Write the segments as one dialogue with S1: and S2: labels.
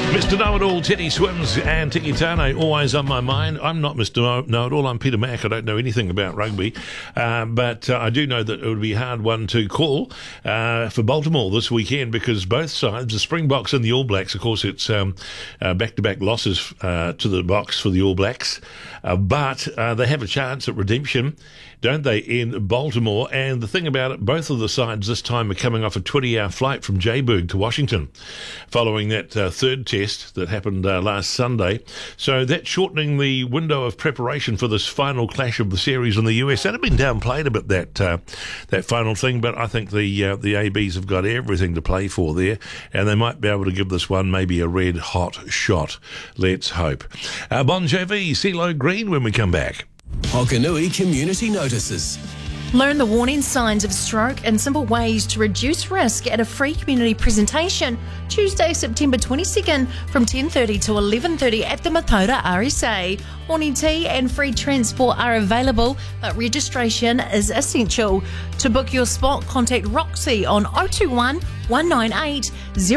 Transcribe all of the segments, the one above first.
S1: Mr. Know-It-All, Teddy Swims and Tiki Tane, always on my mind. I'm not Mr. Know-It-All, I'm Peter Mack. I don't know anything about rugby, but I do know that it would be a hard one to call for Baltimore this weekend, because both sides, the Springboks and the All Blacks, of course it's back-to-back losses to the Boks for the All Blacks, but they have a chance at redemption, don't they, in Baltimore? And the thing about it, both of the sides this time are coming off a 20-hour flight from Joburg to Washington following that third test that happened last Sunday. So that's shortening the window of preparation for this final clash of the series in the US. That had been downplayed a bit, that final thing, but I think the ABs have got everything to play for there, and they might be able to give this one maybe a red-hot shot. Let's hope. Bon Jovi, CeeLo Green when we come back.
S2: Hokanui Community Notices.
S3: Learn the warning signs of stroke and simple ways to reduce risk at a free community presentation Tuesday, September 22nd from 10:30 to 11:30 at the Mataura RSA. Morning tea and free transport are available, but registration is essential. To book your spot, contact Roxy on 021 198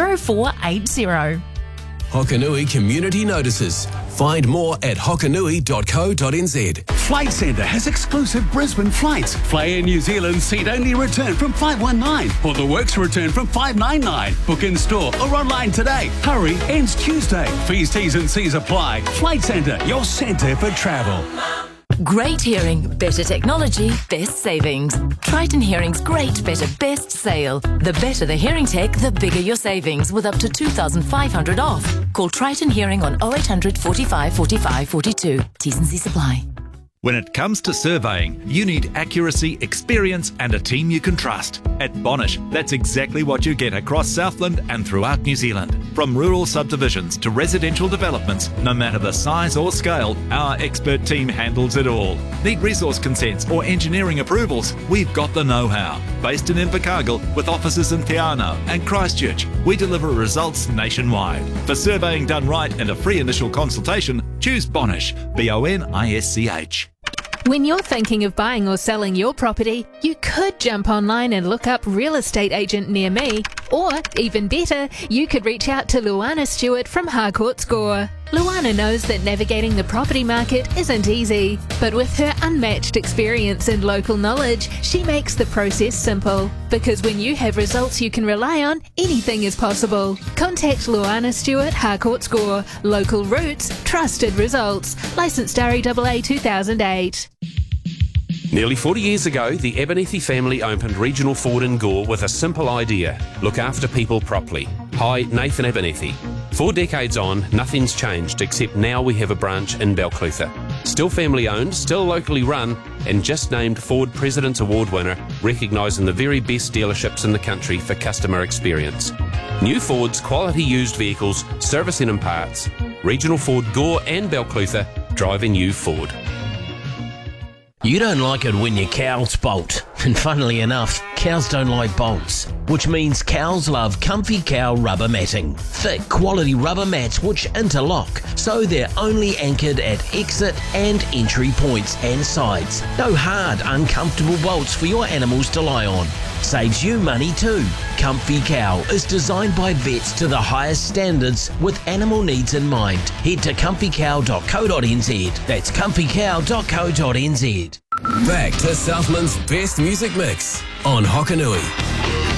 S3: 0480.
S2: Hokanui Community Notices. Find more at hokanui.co.nz.
S4: Flight Centre has exclusive Brisbane flights. Fly Air New Zealand seat-only return from 519 or the Works return from 599. Book in store or online today. Hurry, ends Tuesday. Fees, T's and C's apply. Flight Centre, your centre for travel.
S5: Great hearing, better technology, best savings. Triton Hearing's Great Better Best Sale. The better the hearing tech, the bigger your savings, with up to $2,500 off. Call Triton Hearing on 0800 45 45 42. T's and C's apply.
S6: When it comes to surveying, you need accuracy, experience and a team you can trust. At Bonish, that's exactly what you get across Southland and throughout New Zealand. From rural subdivisions to residential developments, no matter the size or scale, our expert team handles it all. Need resource consents or engineering approvals? We've got the know-how. Based in Invercargill with offices in Te Anau and Christchurch, we deliver results nationwide. For surveying done right and a free initial consultation, choose Bonish, Bonisch.
S7: When you're thinking of buying or selling your property, you could jump online and look up real estate agent near me, or even better, you could reach out to Luana Stewart from Harcourt Score. Luana knows that navigating the property market isn't easy, but with her unmatched experience and local knowledge, she makes the process simple. Because when you have results you can rely on, anything is possible. Contact Luana Stewart, Harcourt Score. Local roots, trusted results. Licensed REAA 2008.
S8: Nearly 40 years ago, the Abernethy family opened Regional Ford in Gore with a simple idea: look after people properly. Hi, Nathan Abernethy. 4 decades on, nothing's changed, except now we have a branch in Balclutha. Still family owned, still locally run, and just named Ford President's Award winner, recognising the very best dealerships in the country for customer experience. New Fords, quality used vehicles, servicing and parts. Regional Ford Gore and Balclutha, driving you Ford.
S9: You don't like it when your cows bolt. And funnily enough, cows don't like bolts, which means cows love Comfy Cow rubber matting. Thick, quality rubber mats which interlock, so they're only anchored at exit and entry points and sides. No hard, uncomfortable bolts for your animals to lie on. Saves you money too. Comfy Cow is designed by vets to the highest standards with animal needs in mind. Head to comfycow.co.nz. That's comfycow.co.nz.
S2: Back to Southland's best music mix on Hokanui.